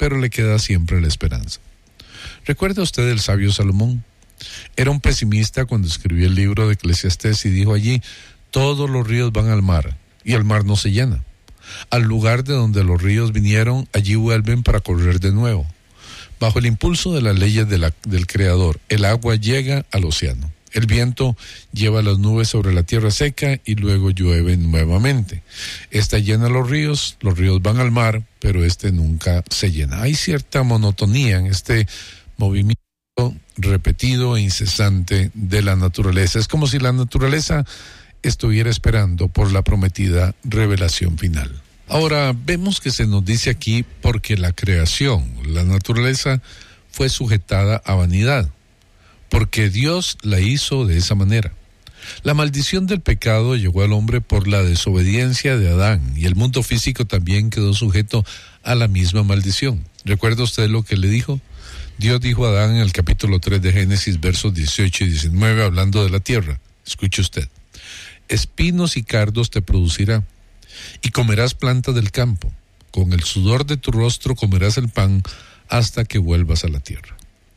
pero le queda siempre la esperanza. ¿Recuerda usted el sabio Salomón? Era un pesimista cuando escribió el libro de Eclesiastés y dijo allí: todos los ríos van al mar y el mar no se llena. Al lugar de donde los ríos vinieron, allí vuelven para correr de nuevo. Bajo el impulso de las leyes del Creador, el agua llega al océano. El viento lleva las nubes sobre la tierra seca y luego llueve nuevamente. Esta llena los ríos van al mar, pero nunca se llena. Hay cierta monotonía en este movimiento repetido e incesante de la naturaleza. Es como si la naturaleza estuviera esperando por la prometida revelación final. Ahora, vemos que se nos dice aquí porque la creación, la naturaleza, fue sujetada a vanidad, porque Dios la hizo de esa manera. La maldición del pecado llegó al hombre por la desobediencia de Adán, y el mundo físico también quedó sujeto a la misma maldición. ¿Recuerda usted lo que le dijo? Dios dijo a Adán en el capítulo 3 de Génesis, versos 18 y 19, hablando de la tierra. Escuche usted: espinos y cardos te producirá, y comerás plantas del campo. Con el sudor de tu rostro comerás el pan hasta que vuelvas a la tierra.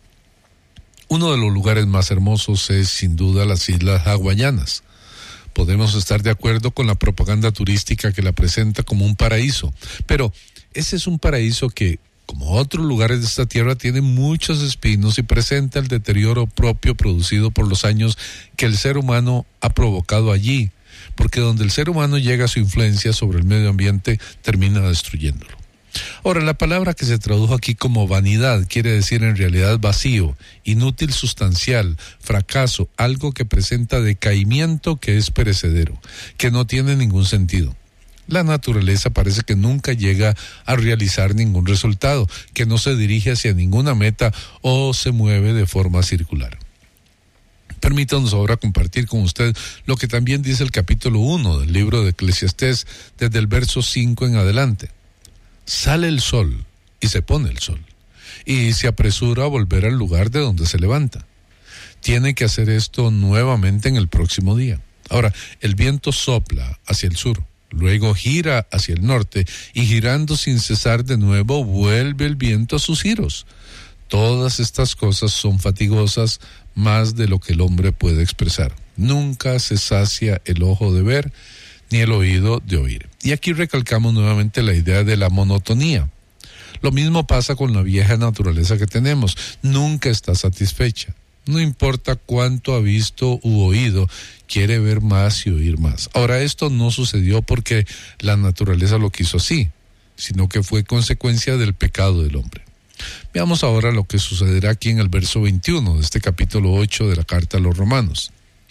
Uno de los lugares más hermosos es, sin duda, las Islas Hawaianas. Podemos estar de acuerdo con la propaganda turística que la presenta como un paraíso, pero ese es un paraíso que, como otros lugares de esta tierra, tiene muchos espinos y presenta el deterioro propio producido por los años que el ser humano ha provocado allí, porque donde el ser humano llega a su influencia sobre el medio ambiente, termina destruyéndolo. Ahora, la palabra que se tradujo aquí como vanidad quiere decir en realidad vacío, inútil sustancial, fracaso, algo que presenta decaimiento, que es perecedero, que no tiene ningún sentido. La naturaleza parece que nunca llega a realizar ningún resultado, que no se dirige hacia ninguna meta o se mueve de forma circular. Permítanos ahora compartir con usted lo que también dice el capítulo 1 del libro de Eclesiastés, desde el verso 5 en adelante. Sale el sol y se pone el sol, y se apresura a volver al lugar de donde se levanta. Tiene que hacer esto nuevamente en el próximo día. Ahora, el viento sopla hacia el sur, luego gira hacia el norte, y girando sin cesar de nuevo, vuelve el viento a sus giros. Todas estas cosas son fatigosas, más de lo que el hombre puede expresar. Nunca se sacia el ojo de ver, ni el oído de oír. Y aquí recalcamos nuevamente la idea de la monotonía. Lo mismo pasa con la vieja naturaleza que tenemos. Nunca está satisfecha. No importa cuánto ha visto u oído, quiere ver más y oír más. Ahora, esto no sucedió porque la naturaleza lo quiso así, sino que fue consecuencia del pecado del hombre. Veamos ahora lo que sucederá aquí en el verso 21 de este capítulo 8 de la carta a los Romanos.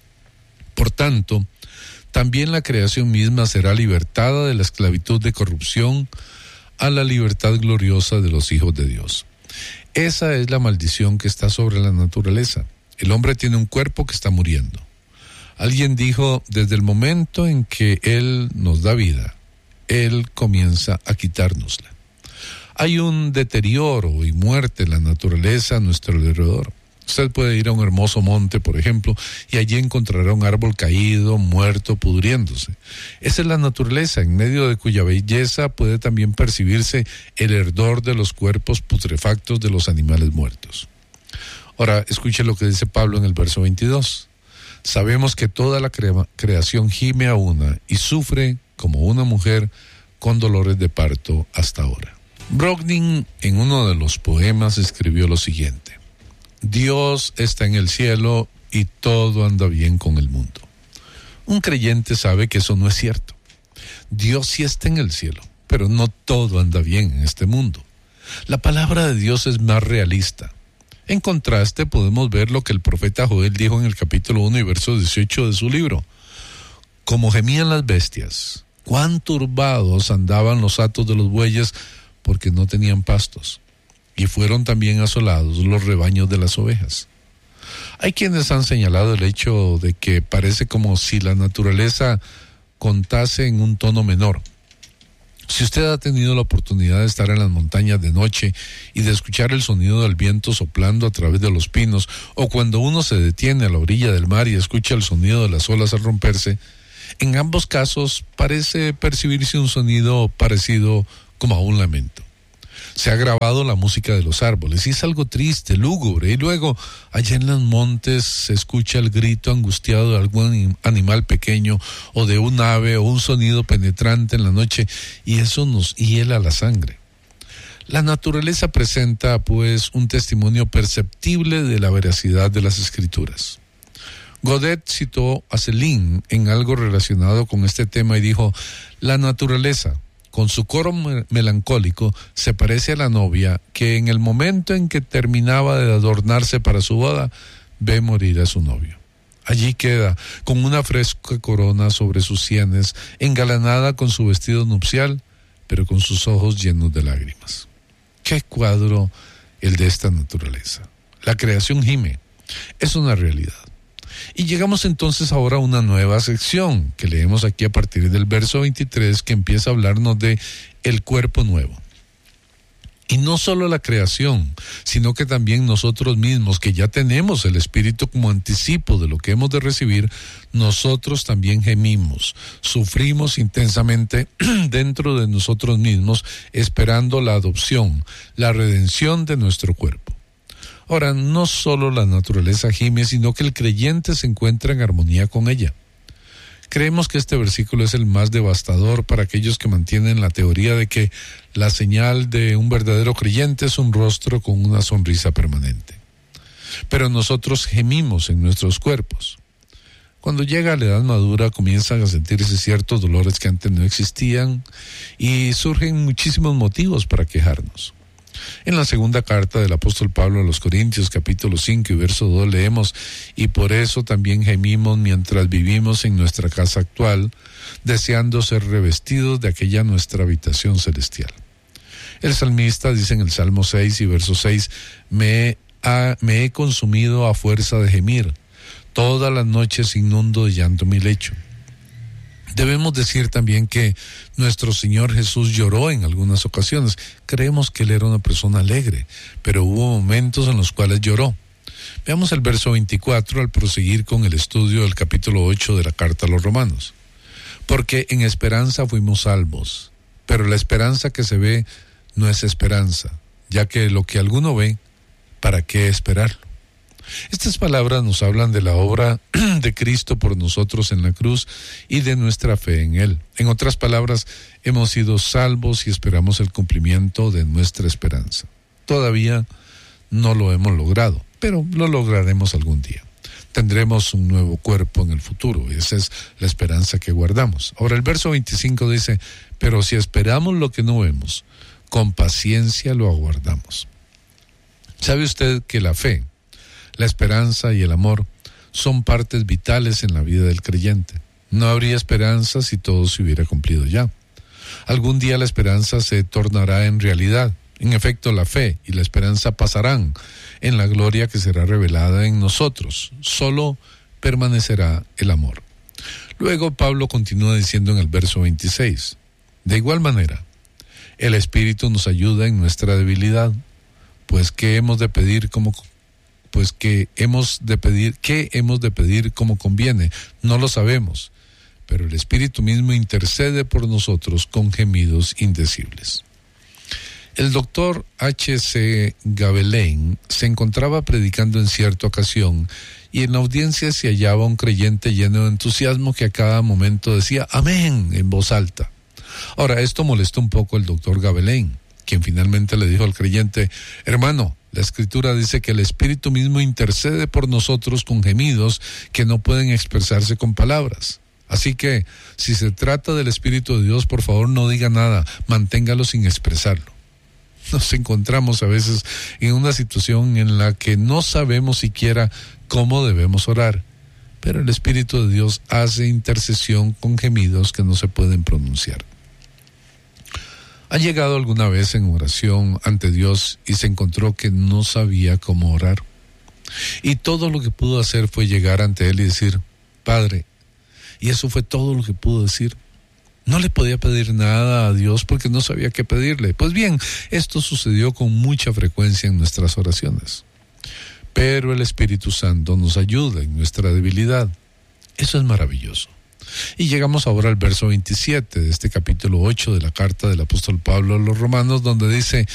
Por tanto, también la creación misma será libertada de la esclavitud de corrupción a la libertad gloriosa de los hijos de Dios. Esa es la maldición que está sobre la naturaleza. El hombre tiene un cuerpo que está muriendo. Alguien dijo: desde el momento en que Él nos da vida, Él comienza a quitárnosla. Hay un deterioro y muerte en la naturaleza a nuestro alrededor. Usted puede ir a un hermoso monte, por ejemplo, y allí encontrará un árbol caído, muerto, pudriéndose. Esa es la naturaleza, en medio de cuya belleza puede también percibirse el hedor de los cuerpos putrefactos de los animales muertos. Ahora, escuche lo que dice Pablo en el verso 22. Sabemos que toda la creación gime a una y sufre como una mujer con dolores de parto hasta ahora. Browning, en uno de los poemas, escribió lo siguiente: Dios está en el cielo y todo anda bien con el mundo. Un creyente sabe que eso no es cierto. Dios sí está en el cielo, pero no todo anda bien en este mundo. La palabra de Dios es más realista. En contraste, podemos ver lo que el profeta Joel dijo en el capítulo 1 y verso 18 de su libro. Como gemían las bestias, cuán turbados andaban los hatos de los bueyes, porque no tenían pastos, y fueron también asolados los rebaños de las ovejas. Hay quienes han señalado el hecho de que parece como si la naturaleza contase en un tono menor. Si usted ha tenido la oportunidad de estar en las montañas de noche y de escuchar el sonido del viento soplando a través de los pinos, o cuando uno se detiene a la orilla del mar y escucha el sonido de las olas al romperse, en ambos casos parece percibirse un sonido parecido como a un lamento. Se ha grabado la música de los árboles y es algo triste, lúgubre. Y luego, allá en los montes se escucha el grito angustiado de algún animal pequeño o de un ave o un sonido penetrante en la noche y eso nos hiela la sangre. La naturaleza presenta, pues, un testimonio perceptible de la veracidad de las Escrituras. Godet citó a Céline en algo relacionado con este tema y dijo: la naturaleza, con su coro melancólico, se parece a la novia que en el momento en que terminaba de adornarse para su boda, ve morir a su novio. Allí queda, con una fresca corona sobre sus sienes, engalanada con su vestido nupcial, pero con sus ojos llenos de lágrimas. ¡Qué cuadro el de esta naturaleza! La creación gime, es una realidad. Y llegamos entonces ahora a una nueva sección que leemos aquí a partir del verso 23, que empieza a hablarnos de el cuerpo nuevo. Y no solo la creación, sino que también nosotros mismos, que ya tenemos el Espíritu como anticipo de lo que hemos de recibir, nosotros también gemimos, sufrimos intensamente dentro de nosotros mismos, esperando la adopción, la redención de nuestro cuerpo. Ahora, no solo la naturaleza gime, sino que el creyente se encuentra en armonía con ella. Creemos que este versículo es el más devastador para aquellos que mantienen la teoría de que la señal de un verdadero creyente es un rostro con una sonrisa permanente. Pero nosotros gemimos en nuestros cuerpos. Cuando llega a la edad madura comienzan a sentirse ciertos dolores que antes no existían y surgen muchísimos motivos para quejarnos. En la segunda carta del apóstol Pablo a los Corintios, capítulo 5 y verso 2 leemos: y por eso también gemimos mientras vivimos en nuestra casa actual, deseando ser revestidos de aquella nuestra habitación celestial. El salmista dice en el Salmo 6 y verso 6: me he consumido a fuerza de gemir, todas las noches inundo de llanto mi lecho. Debemos decir también que nuestro Señor Jesús lloró en algunas ocasiones. Creemos que Él era una persona alegre, pero hubo momentos en los cuales lloró. Veamos el verso 24 al proseguir con el estudio del capítulo 8 de la carta a los Romanos. Porque en esperanza fuimos salvos, pero la esperanza que se ve no es esperanza, ya que lo que alguno ve, ¿para qué esperarlo? Estas palabras nos hablan de la obra de Cristo por nosotros en la cruz y de nuestra fe en Él. En otras palabras, hemos sido salvos y esperamos el cumplimiento de nuestra esperanza. Todavía no lo hemos logrado, pero lo lograremos algún día. Tendremos un nuevo cuerpo en el futuro, y esa es la esperanza que guardamos. Ahora el verso 25 dice: pero si esperamos lo que no vemos, con paciencia lo aguardamos. ¿Sabe usted que la fe, la esperanza y el amor son partes vitales en la vida del creyente? No habría esperanza si todo se hubiera cumplido ya. Algún día la esperanza se tornará en realidad. En efecto, la fe y la esperanza pasarán en la gloria que será revelada en nosotros. Solo permanecerá el amor. Luego Pablo continúa diciendo en el verso 26: de igual manera, el Espíritu nos ayuda en nuestra debilidad, pues ¿qué hemos de pedir como conviene? No lo sabemos, pero el Espíritu mismo intercede por nosotros con gemidos indecibles. El doctor H.C. Gabelain se encontraba predicando en cierta ocasión y en la audiencia se hallaba un creyente lleno de entusiasmo que a cada momento decía amén en voz alta. Ahora, esto molestó un poco al doctor Gabelain, quien finalmente le dijo al creyente: hermano, la Escritura dice que el Espíritu mismo intercede por nosotros con gemidos que no pueden expresarse con palabras. Así que, si se trata del Espíritu de Dios, por favor no diga nada, manténgalo sin expresarlo. Nos encontramos a veces en una situación en la que no sabemos siquiera cómo debemos orar, pero el Espíritu de Dios hace intercesión con gemidos que no se pueden pronunciar. ¿Ha llegado alguna vez en oración ante Dios y se encontró que no sabía cómo orar? Y todo lo que pudo hacer fue llegar ante Él y decir: Padre, y eso fue todo lo que pudo decir. No le podía pedir nada a Dios porque no sabía qué pedirle. Pues bien, esto sucedió con mucha frecuencia en nuestras oraciones. Pero el Espíritu Santo nos ayuda en nuestra debilidad. Eso es maravilloso. Y llegamos ahora al verso 27 de este capítulo 8 de la carta del apóstol Pablo a los Romanos, donde dice: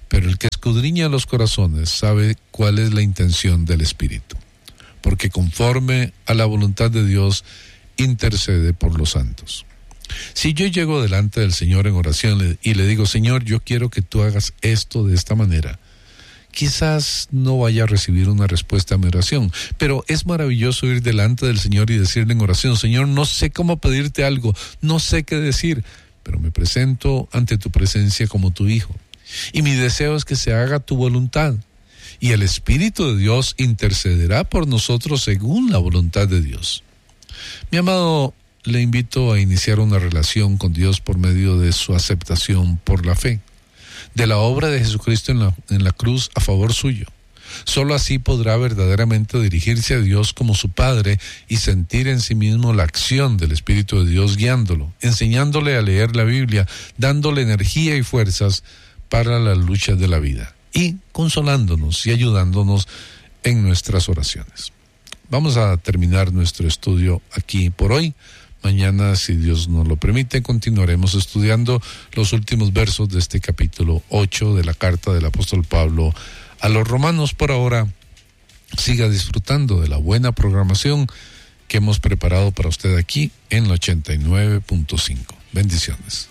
pero el que escudriña los corazones sabe cuál es la intención del Espíritu, porque conforme a la voluntad de Dios intercede por los santos. Si yo llego delante del Señor en oración y le digo, Señor, yo quiero que tú hagas esto de esta manera, quizás no vaya a recibir una respuesta a mi oración, pero es maravilloso ir delante del Señor y decirle en oración, Señor, no sé cómo pedirte algo, no sé qué decir, pero me presento ante tu presencia como tu hijo, y mi deseo es que se haga tu voluntad, y el Espíritu de Dios intercederá por nosotros según la voluntad de Dios. Mi amado, le invito a iniciar una relación con Dios por medio de su aceptación por la fe, de la obra de Jesucristo en la cruz a favor suyo. Solo así podrá verdaderamente dirigirse a Dios como su Padre y sentir en sí mismo la acción del Espíritu de Dios guiándolo, enseñándole a leer la Biblia, dándole energía y fuerzas para las luchas de la vida y consolándonos y ayudándonos en nuestras oraciones. Vamos a terminar nuestro estudio aquí por hoy. Mañana, si Dios nos lo permite, continuaremos estudiando los últimos versos de este capítulo 8 de la carta del apóstol Pablo a los romanos. Por ahora, siga disfrutando de la buena programación que hemos preparado para usted aquí en la 89.5. Bendiciones.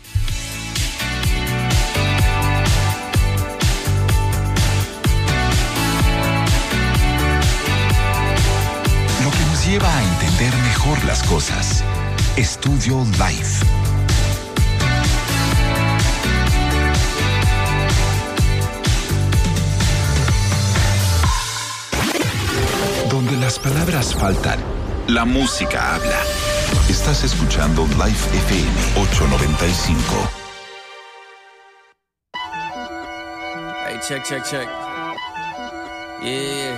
Lo que nos lleva a entender mejor las cosas. Estudio Life. Donde las palabras faltan, la música habla. Estás escuchando Life FM 895. Hey, check. Yeah.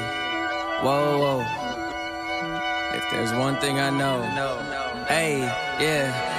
Whoa. If there's one thing I know. Hey, yeah.